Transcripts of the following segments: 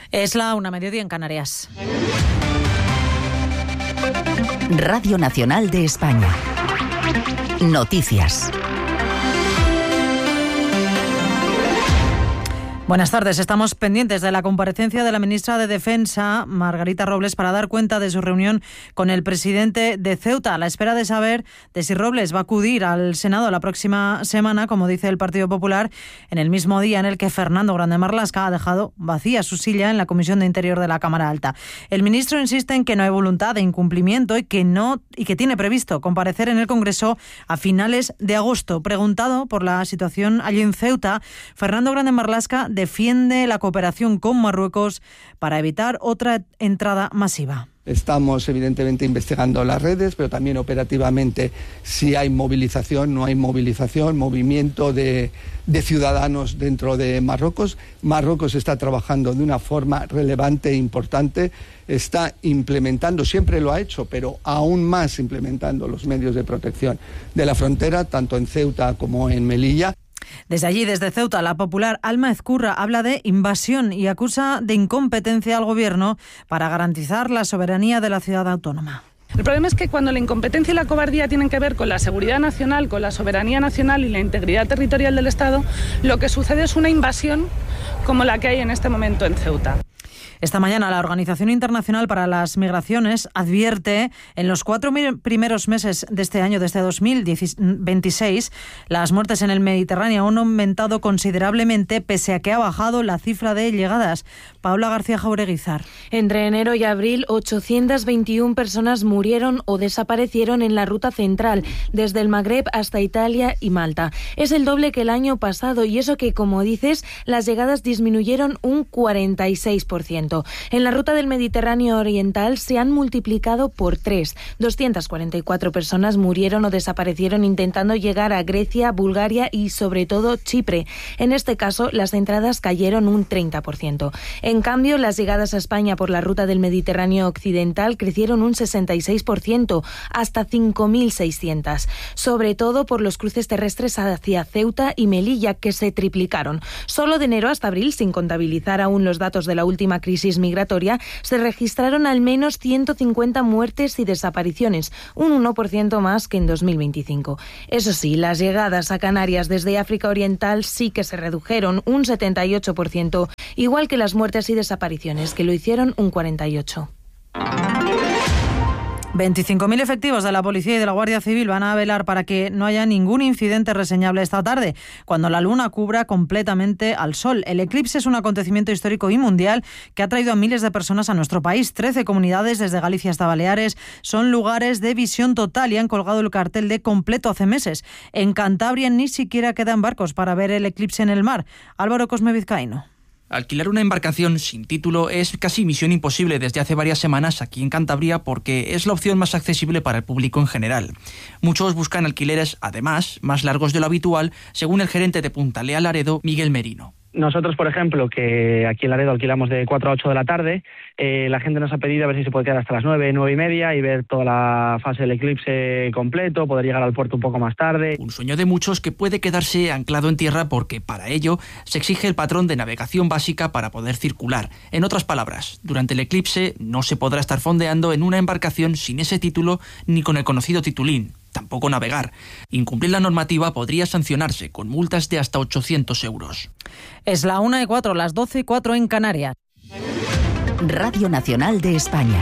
Es la 1:00 en Canarias. Radio Nacional de España. Noticias. Buenas tardes. Estamos pendientes de la comparecencia de la ministra de Defensa, Margarita Robles, para dar cuenta de su reunión con el presidente de Ceuta, a la espera de saber de si Robles va a acudir al Senado la próxima semana, como dice el Partido Popular, en el mismo día en el que Fernando Grande Marlaska ha dejado vacía su silla en la Comisión de Interior de la Cámara Alta. El ministro insiste en que no hay voluntad de incumplimiento y que tiene previsto comparecer en el Congreso a finales de agosto. Preguntado por la situación allí en Ceuta, Fernando Grande Marlaska defiende la cooperación con Marruecos para evitar otra entrada masiva. Estamos evidentemente investigando las redes, pero también operativamente si hay movilización, no hay movilización, movimiento de ciudadanos dentro de Marruecos. Marruecos está trabajando de una forma relevante e importante, está implementando, siempre lo ha hecho, pero aún más implementando los medios de protección de la frontera, tanto en Ceuta como en Melilla. Desde allí, desde Ceuta, la popular Alma Ezcurra habla de invasión y acusa de incompetencia al Gobierno para garantizar la soberanía de la ciudad autónoma. El problema es que cuando la incompetencia y la cobardía tienen que ver con la seguridad nacional, con la soberanía nacional y la integridad territorial del Estado, lo que sucede es una invasión como la que hay en este momento en Ceuta. Esta mañana la Organización Internacional para las Migraciones advierte en los 4 primeros meses de este año, desde 2026, las muertes en el Mediterráneo han aumentado considerablemente pese a que ha bajado la cifra de llegadas. Paula García Jaureguizar. Entre enero y abril, 821 personas murieron o desaparecieron en la ruta central, desde el Magreb hasta Italia y Malta. Es el doble que el año pasado y eso que, como dices, las llegadas disminuyeron un 46%. En la ruta del Mediterráneo Oriental se han multiplicado por 3. 244 personas murieron o desaparecieron intentando llegar a Grecia, Bulgaria y sobre todo Chipre. En este caso, las entradas cayeron un 30%. En cambio, las llegadas a España por la ruta del Mediterráneo Occidental crecieron un 66%, hasta 5.600. Sobre todo por los cruces terrestres hacia Ceuta y Melilla, que se triplicaron. Solo de enero hasta abril, sin contabilizar aún los datos de la última crisis migratoria, se registraron al menos 150 muertes y desapariciones, un 1% más que en 2025. Eso sí, las llegadas a Canarias desde África Oriental sí que se redujeron un 78%, igual que las muertes y desapariciones, que lo hicieron un 48%. 25.000 efectivos de la Policía y de la Guardia Civil van a velar para que no haya ningún incidente reseñable esta tarde, cuando la luna cubra completamente al sol. El eclipse es un acontecimiento histórico y mundial que ha traído a miles de personas a nuestro país. 13 comunidades, desde Galicia hasta Baleares, son lugares de visión total y han colgado el cartel de completo hace meses. En Cantabria ni siquiera quedan barcos para ver el eclipse en el mar. Álvaro Cosme Vizcaíno. Alquilar una embarcación sin título es casi misión imposible desde hace varias semanas aquí en Cantabria porque es la opción más accesible para el público en general. Muchos buscan alquileres, además, más largos de lo habitual, según el gerente de Puntalea Laredo, Miguel Merino. Nosotros, por ejemplo, que aquí en Laredo alquilamos de 4 a 8 de la tarde, la gente nos ha pedido a ver si se puede quedar hasta las 9, 9:30 y ver toda la fase del eclipse completo, poder llegar al puerto un poco más tarde. Un sueño de muchos que puede quedarse anclado en tierra porque para ello se exige el patrón de navegación básica para poder circular. En otras palabras, durante el eclipse no se podrá estar fondeando en una embarcación sin ese título ni con el conocido titulín. Tampoco navegar. Incumplir la normativa podría sancionarse con multas de hasta 800 euros. Es la 1:04, las 12:04 en Canarias. Radio Nacional de España.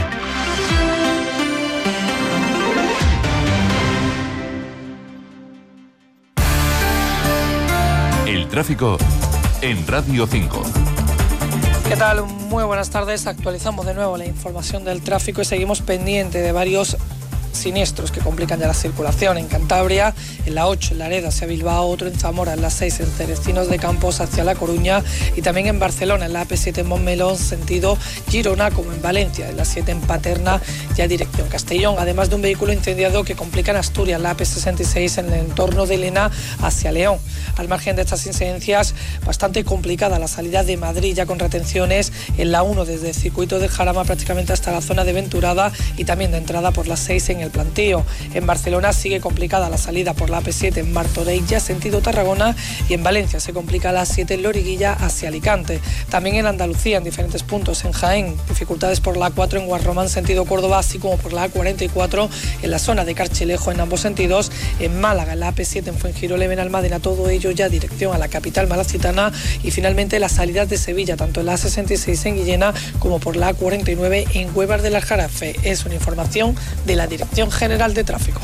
El tráfico en Radio 5. ¿Qué tal? Muy buenas tardes. Actualizamos de nuevo la información del tráfico y seguimos pendiente de varios siniestros que complican ya la circulación en Cantabria, en la 8 en Laredo hacia Bilbao, otro en Zamora, en la 6 en Cerecinos de Campos hacia La Coruña y también en Barcelona, en la AP7 en Montmeló, sentido Girona, como en Valencia, en la 7 en Paterna, ya dirección Castellón, además de un vehículo incendiado que complica en Asturias, la AP66 en el entorno de Lena hacia León. Al margen de estas incidencias, bastante complicada la salida de Madrid, ya con retenciones en la 1 desde el circuito de Jarama prácticamente hasta la zona de Venturada y también de entrada por la 6 en el Plantío. En Barcelona sigue complicada la salida por por la AP7 en Martorell, sentido Tarragona, y en Valencia se complica la A7 en Loriguilla hacia Alicante. También en Andalucía, en diferentes puntos, en Jaén, dificultades por la A4 en Guarromán, sentido Córdoba, así como por la A44 en la zona de Carchilejo en ambos sentidos, en Málaga, en la AP7 en Fuengirola y Benalmádena, todo ello ya dirección a la capital malacitana, y finalmente las salidas de Sevilla, tanto en la A66 en Guillena como por la A49 en Huevas del Aljarafe. Es una información de la Dirección General de Tráfico.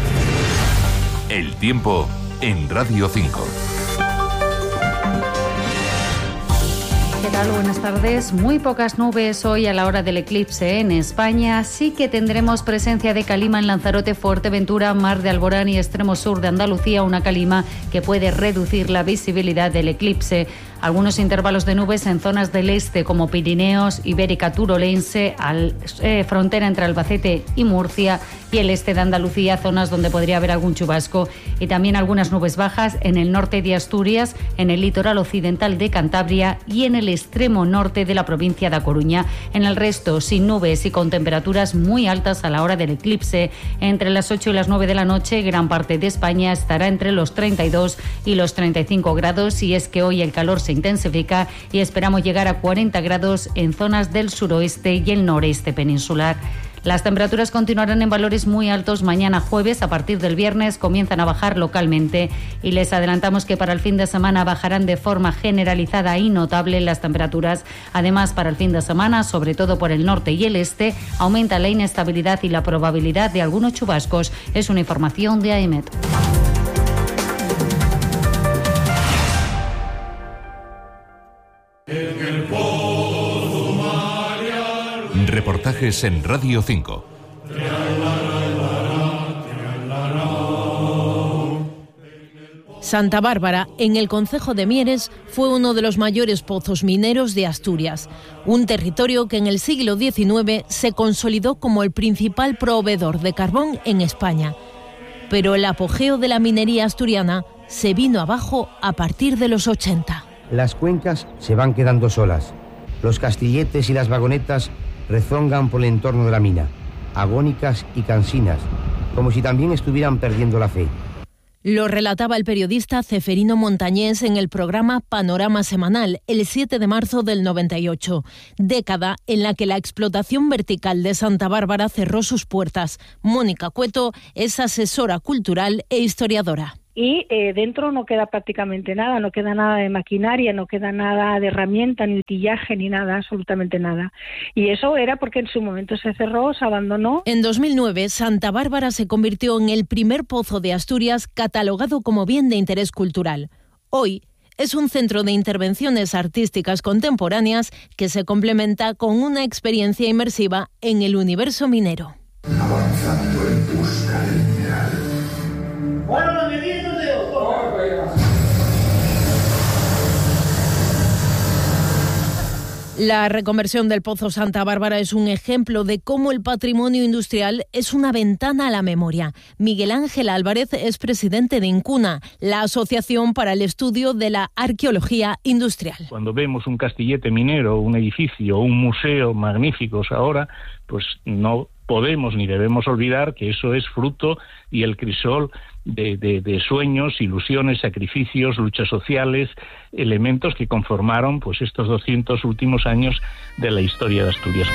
El tiempo en Radio 5. ¿Qué tal? Buenas tardes. Muy pocas nubes hoy a la hora del eclipse en España. Sí que tendremos presencia de calima en Lanzarote, Fuerteventura, Mar de Alborán y extremo sur de Andalucía, una calima que puede reducir la visibilidad del eclipse. Algunos intervalos de nubes en zonas del este como Pirineos, Ibérica Turolense, frontera entre Albacete y Murcia, y el este de Andalucía, zonas donde podría haber algún chubasco, y también algunas nubes bajas en el norte de Asturias, en el litoral occidental de Cantabria y en el extremo norte de la provincia de A Coruña. En el resto, sin nubes y con temperaturas muy altas a la hora del eclipse. Entre las 8 y las 9 de la noche, gran parte de España estará entre los 32 y los 35 grados, y es que hoy el calor se intensifica y esperamos llegar a 40 grados en zonas del suroeste y el noreste peninsular. Las temperaturas continuarán en valores muy altos mañana jueves. A partir del viernes comienzan a bajar localmente, y les adelantamos que para el fin de semana bajarán de forma generalizada y notable las temperaturas. Además, para el fin de semana, sobre todo por el norte y el este, aumenta la inestabilidad y la probabilidad de algunos chubascos. Es una información de AEMET. Reportajes en Radio 5. Santa Bárbara, en el concejo de Mieres, fue uno de los mayores pozos mineros de Asturias, un territorio que en el siglo XIX se consolidó como el principal proveedor de carbón en España. Pero el apogeo de la minería asturiana se vino abajo a partir de los 80. Las cuencas se van quedando solas. Los castilletes y las vagonetas rezongan por el entorno de la mina, agónicas y cansinas, como si también estuvieran perdiendo la fe. Lo relataba el periodista Ceferino Montañés en el programa Panorama Semanal, el 7 de marzo del 98, década en la que la explotación vertical de Santa Bárbara cerró sus puertas. Mónica Cueto es asesora cultural e historiadora. Y dentro no queda prácticamente nada, no queda nada de maquinaria, no queda nada de herramienta, ni utillaje, ni nada, absolutamente nada. Y eso era porque en su momento se cerró, se abandonó. En 2009, Santa Bárbara se convirtió en el primer pozo de Asturias catalogado como bien de interés cultural. Hoy es un centro de intervenciones artísticas contemporáneas que se complementa con una experiencia inmersiva en el universo minero. Avanzando en busca del mineral. La reconversión del Pozo Santa Bárbara es un ejemplo de cómo el patrimonio industrial es una ventana a la memoria. Miguel Ángel Álvarez es presidente de Incuna, la Asociación para el Estudio de la Arqueología Industrial. Cuando vemos un castillete minero, un edificio, un museo magníficos ahora, pues no podemos ni debemos olvidar que eso es fruto y el crisol de sueños, ilusiones, sacrificios, luchas sociales, elementos que conformaron pues estos 200 últimos años de la historia de Asturias.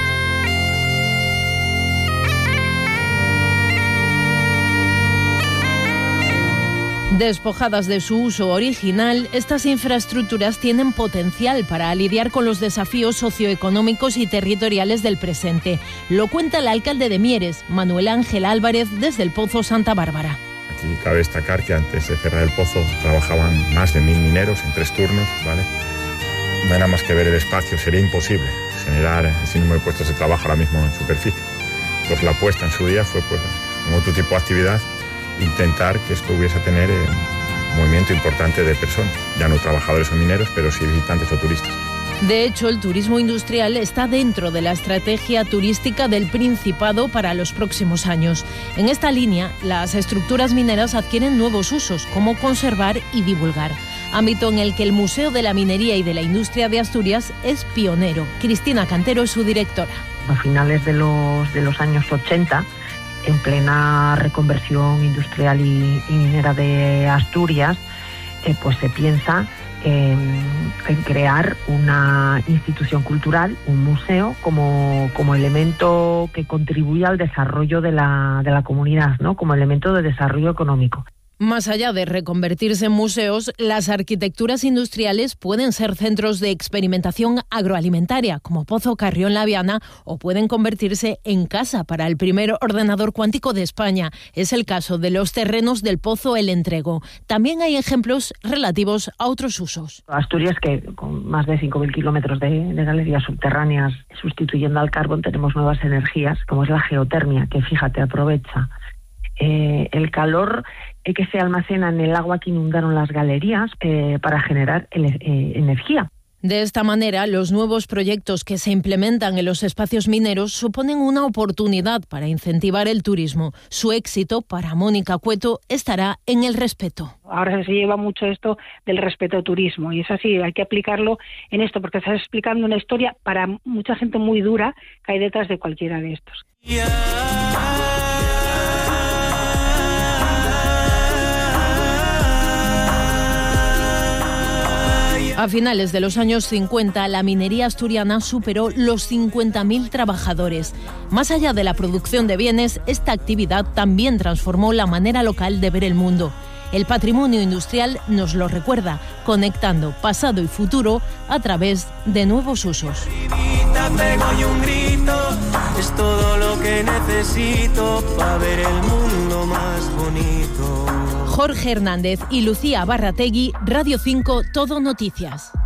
Despojadas de su uso original, estas infraestructuras tienen potencial para lidiar con los desafíos socioeconómicos y territoriales del presente. Lo cuenta el alcalde de Mieres, Manuel Ángel Álvarez, desde el Pozo Santa Bárbara. Aquí cabe destacar que antes de cerrar el pozo trabajaban más de 1000 mineros en 3 turnos, ¿vale? No hay nada más que ver el espacio, sería imposible generar ese número de puestos de trabajo ahora mismo en superficie. Pues la apuesta en su día fue, pues, con otro tipo de actividad, intentar que esto hubiese a tener un movimiento importante de personas, ya no trabajadores o mineros, pero sí visitantes o turistas. De hecho, el turismo industrial está dentro de la estrategia turística del Principado para los próximos años. En esta línea, las estructuras mineras adquieren nuevos usos, como conservar y divulgar, ámbito en el que el Museo de la Minería y de la Industria de Asturias es pionero. Cristina Cantero es su directora. A finales de los años 80, en plena reconversión industrial y minera de Asturias, pues se piensa en crear una institución cultural, un museo, como elemento que contribuya al desarrollo de la comunidad, ¿no? Como elemento de desarrollo económico. Más allá de reconvertirse en museos, las arquitecturas industriales pueden ser centros de experimentación agroalimentaria, como Pozo Carrión La Viana, o pueden convertirse en casa para el primer ordenador cuántico de España. Es el caso de los terrenos del Pozo El Entrego. También hay ejemplos relativos a otros usos. Asturias, que con más de 5.000 kilómetros de galerías subterráneas sustituyendo al carbón, tenemos nuevas energías, como es la geotermia, que fíjate, aprovecha el calor que se almacena en el agua que inundaron las galerías para generar energía. De esta manera, los nuevos proyectos que se implementan en los espacios mineros suponen una oportunidad para incentivar el turismo. Su éxito, para Mónica Cueto, estará en el respeto. Ahora se lleva mucho esto del respeto al turismo, y es así, hay que aplicarlo en esto, porque estás explicando una historia para mucha gente muy dura que hay detrás de cualquiera de estos. A finales de los años 50, la minería asturiana superó los 50.000 trabajadores. Más allá de la producción de bienes, esta actividad también transformó la manera local de ver el mundo. El patrimonio industrial nos lo recuerda, conectando pasado y futuro a través de nuevos usos. Es todo lo que necesito para ver el mundo más bonito. Jorge Hernández y Lucía Barrategui, Radio 5, Todo Noticias.